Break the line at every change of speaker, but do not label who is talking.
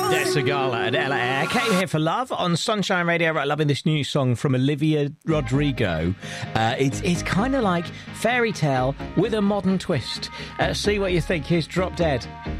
Desagala and Ella Eyre came here for love on Sunshine Radio. Right, loving this new song from Olivia Rodrigo. It's kind of like fairy tale with a modern twist. See what you think. Here's Drop Dead.